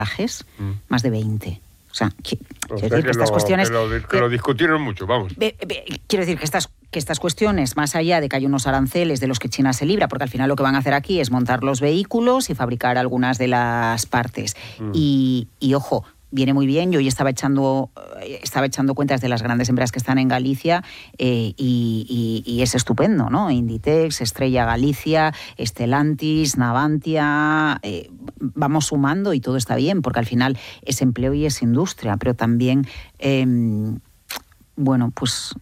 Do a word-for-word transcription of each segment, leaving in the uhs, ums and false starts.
mm. más de veinte. O sea, que, o quiero sea decir que, que, estas lo, cuestiones... que, lo, que que, lo discutieron mucho, vamos. Be, be, quiero decir que estas, que estas cuestiones, más allá de que hay unos aranceles de los que China se libra, porque al final lo que van a hacer aquí es montar los vehículos y fabricar algunas de las partes. Mm. Y, y, ojo, viene muy bien. Yo hoy estaba echando, estaba echando cuentas de las grandes empresas que están en Galicia eh, y, y, y es estupendo, ¿no? Inditex, Estrella Galicia, Stellantis, Navantia... Eh, vamos sumando y todo está bien, porque al final es empleo y es industria, pero también, eh, bueno, pues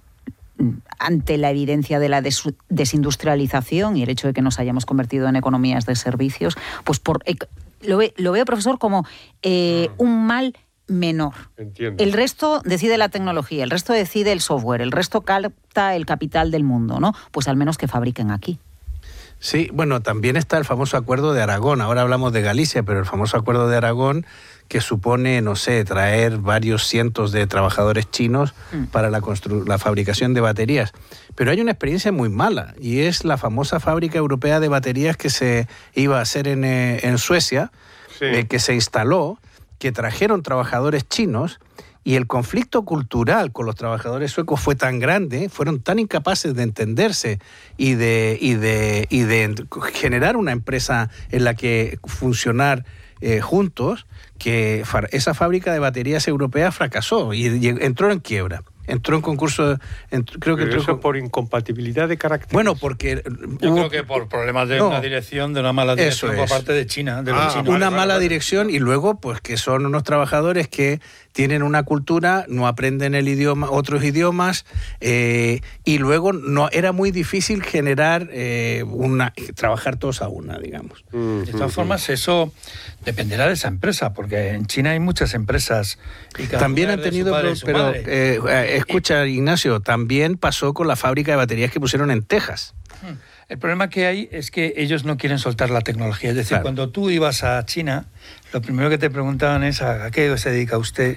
ante la evidencia de la des- desindustrialización y el hecho de que nos hayamos convertido en economías de servicios, pues por, eh, lo, ve, lo veo, profesor, como eh, un mal menor. Entiendo. El resto decide la tecnología, el resto decide el software, el resto capta el capital del mundo, ¿no? Pues al menos que fabriquen aquí. Sí, bueno, también está el famoso Acuerdo de Aragón. Ahora hablamos de Galicia, pero el famoso Acuerdo de Aragón, que supone, no sé, traer varios cientos de trabajadores chinos mm. para la, constru- la fabricación de baterías. Pero hay una experiencia muy mala, y es la famosa fábrica europea de baterías que se iba a hacer en, eh, en Suecia, sí. eh, que se instaló, que trajeron trabajadores chinos, y el conflicto cultural con los trabajadores suecos fue tan grande, fueron tan incapaces de entenderse y de, y de, y de generar una empresa en la que funcionar eh, juntos, que esa fábrica de baterías europeas fracasó y, y entró en quiebra. Entró en concurso, en, creo que entró eso con... por incompatibilidad de caracteres. Bueno, porque... Yo hubo... creo que por problemas de no, una dirección, de una mala dirección por parte de China. De ah, los chinos. Una vale, mala vale, dirección vale. Y luego, pues que son unos trabajadores que tienen una cultura, no aprenden el idioma, otros idiomas, eh, y luego no era muy difícil generar eh, una, trabajar todos a una, digamos. Mm-hmm. De todas formas, eso dependerá de esa empresa, porque en China hay muchas empresas. Y cada también han tenido, padre, pero eh, eh, escucha, Ignacio, también pasó con la fábrica de baterías que pusieron en Texas. El problema que hay es que ellos no quieren soltar la tecnología. Es decir, claro. Cuando tú ibas a China, lo primero que te preguntaban es ¿a, a qué se dedica usted?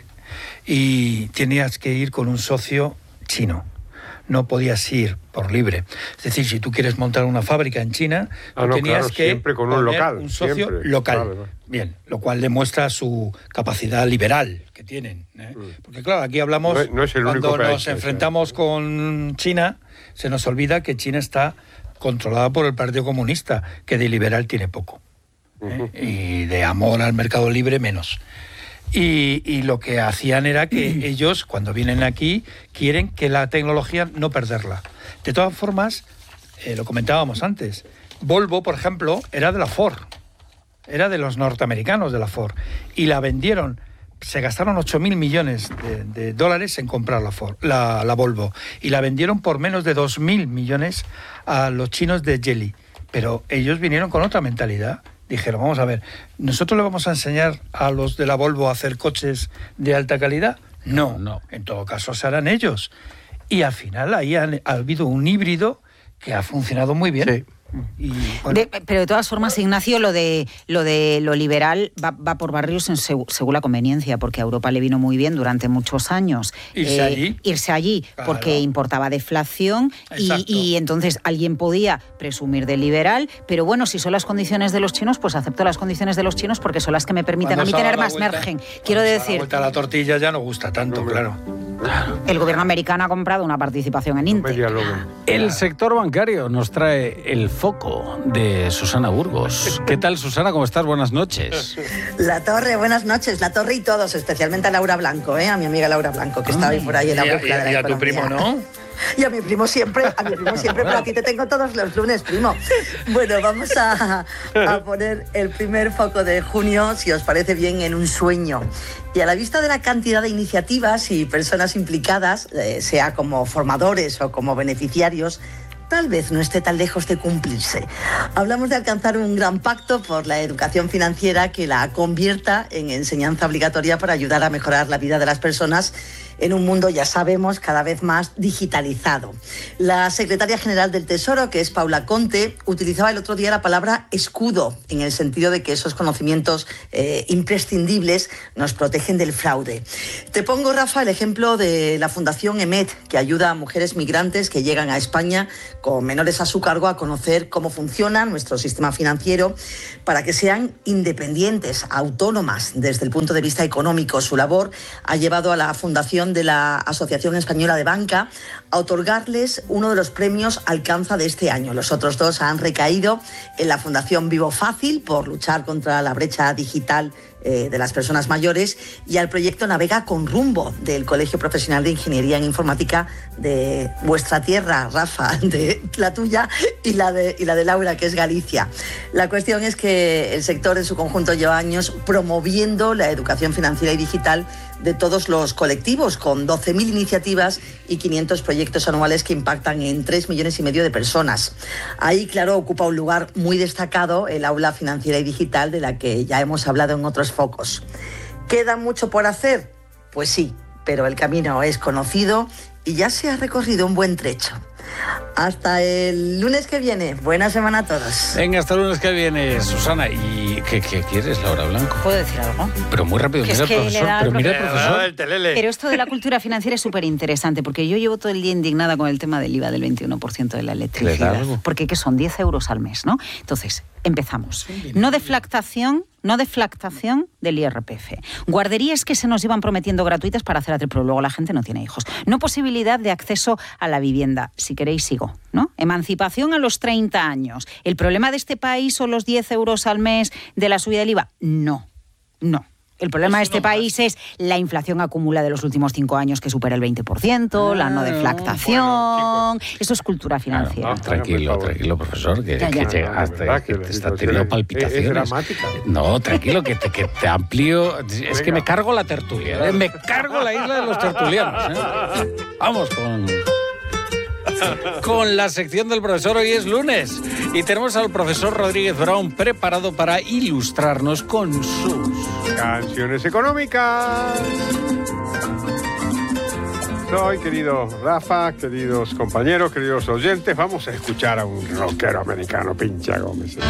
Y tenías que ir con un socio chino. No podías ir por libre. Es decir, si tú quieres montar una fábrica en China, ah, no, tenías claro, que siempre con un local, un socio siempre. local. Vale, vale. Bien, lo cual demuestra su capacidad liberal que tienen. ¿eh? Mm. Porque claro, aquí hablamos, no es, no es el cuando único nos país, enfrentamos ¿sí? con China, se nos olvida que China está controlada por el Partido Comunista, que de liberal tiene poco. ¿eh? Uh-huh. Y de amor al mercado libre menos. Y, y lo que hacían era que ellos, cuando vienen aquí, quieren que la tecnología no perderla. De todas formas, eh, lo comentábamos antes, Volvo, por ejemplo, era de la Ford, era de los norteamericanos de la Ford, y la vendieron, se gastaron ocho mil millones de, de dólares en comprar la, Ford, la, la Volvo, y la vendieron por menos de dos mil millones a los chinos de Geely. Pero ellos vinieron con otra mentalidad. Dijeron, vamos a ver, ¿nosotros le vamos a enseñar a los de la Volvo a hacer coches de alta calidad? No, no. En todo caso se harán ellos. Y al final ahí ha, ha habido un híbrido que ha funcionado muy bien. Sí. Y, bueno. de, pero de todas formas, Ignacio, lo de lo de lo liberal va, va por barrios en seg- según la conveniencia, porque a Europa le vino muy bien durante muchos años irse eh, allí, irse allí claro. Porque importaba deflación y, y entonces alguien podía presumir de liberal, pero bueno, si son las condiciones de los chinos, pues acepto las condiciones de los chinos porque son las que me permiten a mí tener más vuelta, margen. Quiero decir, la vuelta a la tortilla ya no gusta tanto, claro. Claro. El gobierno americano ha comprado una participación en Intel. El sector bancario nos trae el foco de Susana Burgos. ¿Qué tal, Susana? ¿Cómo estás? Buenas noches. La Torre, buenas noches. La Torre y todos, especialmente a Laura Blanco, ¿eh? A mi amiga Laura Blanco, que está hoy por ahí en la búsqueda de la y a economía. tu primo, ¿no? Y a mi primo siempre, a mi primo siempre, pero a ti te tengo todos los lunes, primo. Bueno, vamos a, a poner el primer foco de junio, si os parece bien, en un sueño. Y a la vista de la cantidad de iniciativas y personas implicadas, eh, sea como formadores o como beneficiarios, tal vez no esté tan lejos de cumplirse. Hablamos de alcanzar un gran pacto por la educación financiera que la convierta en enseñanza obligatoria para ayudar a mejorar la vida de las personas en un mundo, ya sabemos, cada vez más digitalizado. La secretaria general del Tesoro, que es Paula Conte, utilizaba el otro día la palabra escudo, en el sentido de que esos conocimientos eh, imprescindibles nos protegen del fraude. Te pongo, Rafa, el ejemplo de la Fundación EMET, que ayuda a mujeres migrantes que llegan a España con menores a su cargo a conocer cómo funciona nuestro sistema financiero para que sean independientes, autónomas desde el punto de vista económico. Su labor ha llevado a la fundación de la Asociación Española de Banca a otorgarles uno de los premios Alcanza de este año. Los otros dos han recaído en la Fundación Vivo Fácil por luchar contra la brecha digital eh, de las personas mayores y al proyecto Navega con Rumbo del Colegio Profesional de Ingeniería en Informática de vuestra tierra, Rafa, de la tuya y la de, y la de Laura, que es Galicia. La cuestión es que el sector en su conjunto lleva años promoviendo la educación financiera y digital de todos los colectivos, con doce mil iniciativas y quinientos proyectos anuales que impactan en tres millones y medio de personas. Ahí, claro, ocupa un lugar muy destacado el aula financiera y digital, de la que ya hemos hablado en otros focos. ¿Queda mucho por hacer? Pues sí, pero el camino es conocido y ya se ha recorrido un buen trecho. Hasta el lunes que viene. Buena semana a todos. Venga, hasta el lunes que viene, Susana. ¿Y qué, qué quieres, Laura Blanco? ¿Puedo decir algo? Pero muy rápido, Que mira es el que profesor. le da al Pero mira el profesor. profesor. el telele. Pero esto de la cultura financiera es súper interesante, porque yo llevo todo el día indignada con el tema del I V A del veintiuno por ciento de la electricidad. algo? Porque ¿qué son? diez euros al mes, ¿no? Entonces, empezamos. No deflactación, no deflactación del I R P F. Guarderías que se nos llevan prometiendo gratuitas para hacer atri, pero luego la gente no tiene hijos. No posibilidad de acceso a la vivienda. Si queréis, sigo, ¿no? Emancipación a los treinta años. ¿El problema de este país son los diez euros al mes de la subida del I V A? No, no. El problema de este país es la inflación acumulada de los últimos cinco años, que supera el veinte por ciento, la no deflactación. bueno, Eso es cultura financiera. Claro, no, tranquilo, tranquilo, profesor, que, Ya, que ya. llega No, no, hasta verdad, que que te la está situación teniendo es- palpitaciones. es dramática. No, tranquilo, que te, que te amplío. Es Venga. que me cargo la tertulia, ¿eh? Me cargo la isla de los tertulianos, ¿eh? Vamos con... Con la sección del profesor. Hoy es lunes y tenemos al profesor Rodríguez Brown preparado para ilustrarnos con sus... Canciones económicas. Soy, querido Rafa, queridos compañeros, queridos oyentes, vamos a escuchar a un rockero americano, Pincha Gómez.